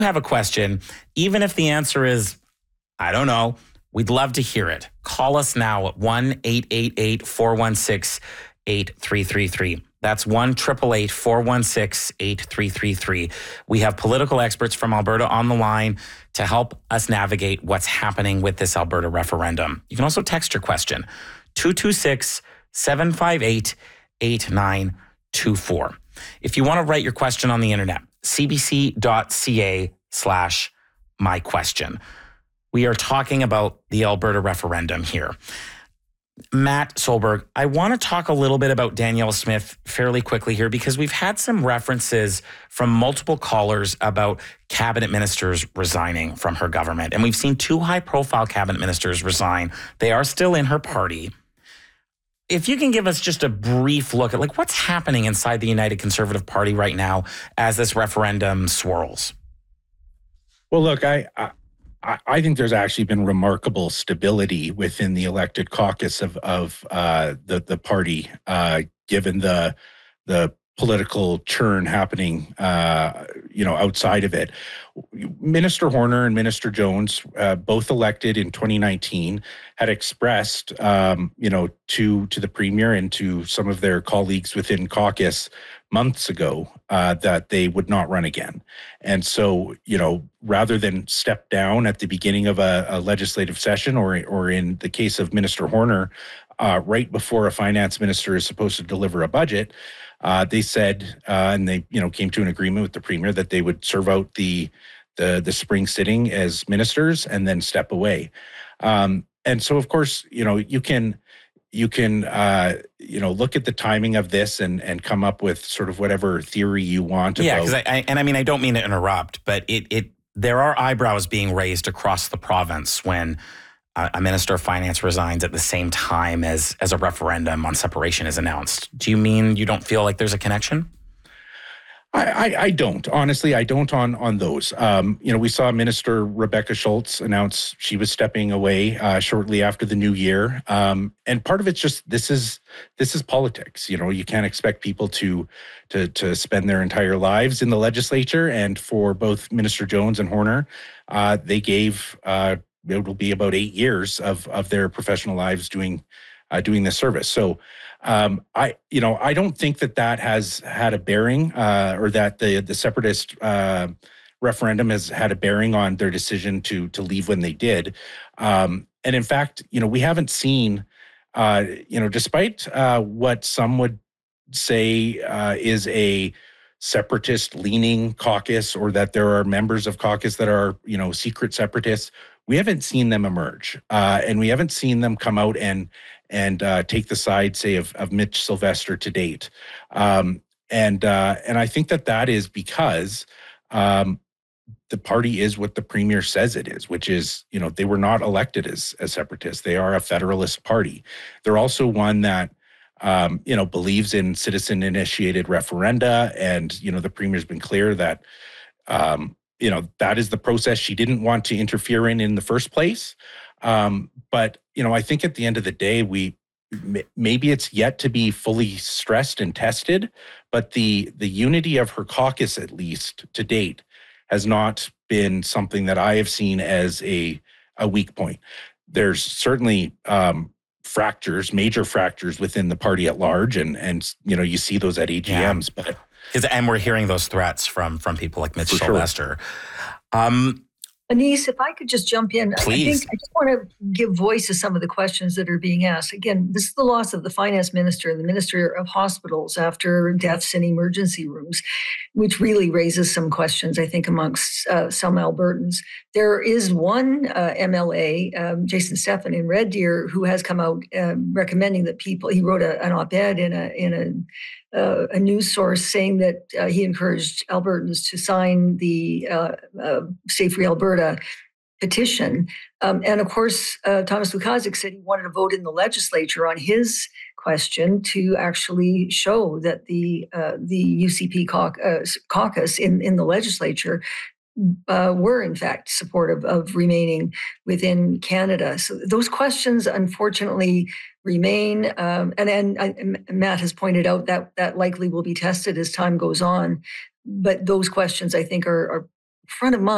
have a question, even if the answer is, I don't know, we'd love to hear it. Call us now at 1-888-416-8333. That's 1-888-416-8333. We have political experts from Alberta on the line to help us navigate what's happening with this Alberta referendum. You can also text your question, 226-758-8924. If you want to write your question on the internet, cbc.ca/myquestion. We are talking about the Alberta referendum here. Matt Solberg, I want to talk a little bit about Danielle Smith fairly quickly here because we've had some references from multiple callers about cabinet ministers resigning from her government. And we've seen two high-profile cabinet ministers resign. They are still in her party. If you can give us just a brief look at what's happening inside the United Conservative Party right now as this referendum swirls. Well, look, I think there's actually been remarkable stability within the elected caucus of the party, given the political churn happening, outside of it. Minister Horner and Minister Jones, both elected in 2019, had expressed, to the Premier and to some of their colleagues within caucus months ago that they would not run again. And so, rather than step down at the beginning of a legislative session or in the case of Minister Horner, right before a finance minister is supposed to deliver a budget, they said, and they, came to an agreement with the Premier that they would serve out the spring sitting as ministers and then step away. And so, of course, you can look at the timing of this and come up with sort of whatever theory you want. Yeah, because I don't mean to interrupt, but there are eyebrows being raised across the province when a minister of finance resigns at the same time as a referendum on separation is announced. Do you mean you don't feel like there's a connection? I don't. Honestly, I don't on those. We saw Minister Rebecca Schultz announce she was stepping away shortly after the new year. And part of it's just this is politics. You can't expect people to spend their entire lives in the legislature. And for both Minister Jones and Horner, they gave it will be about 8 years of their professional lives doing this service. So I don't think that has had a bearing or that the separatist referendum has had a bearing on their decision to leave when they did. And in fact, we haven't seen, despite what some would say is a separatist leaning caucus or that there are members of caucus that are, secret separatists, we haven't seen them emerge. And we haven't seen them come out and take the side, say, of Mitch Sylvester to date. And I think that is because the party is what the Premier says it is, which is, they were not elected as separatists. They are a federalist party. They're also one that, believes in citizen-initiated referenda. And, the Premier's been clear that, that is the process she didn't want to interfere in the first place. But, I think at the end of the day, maybe it's yet to be fully stressed and tested, but the unity of her caucus, at least to date, has not been something that I have seen as a weak point. There's certainly major fractures within the party at large, and you see those at AGMs, but. And we're hearing those threats from people like Mitch Sylvester. Anis, if I could just jump in. Please. I just want to give voice to some of the questions that are being asked. Again, this is the loss of the finance minister and the minister of hospitals after deaths in emergency rooms, which really raises some questions, I think, amongst some Albertans. There is one MLA, Jason Steffen in Red Deer, who has come out recommending that he wrote an op-ed in a news source saying that he encouraged Albertans to sign the Save Free Alberta petition. And of course, Thomas Lukaszuk said he wanted to vote in the legislature on his question to actually show that the UCP caucus in the legislature were in fact supportive of remaining within Canada. So those questions, unfortunately, remain. And Matt has pointed out that likely will be tested as time goes on. But those questions, I think, are front of mind.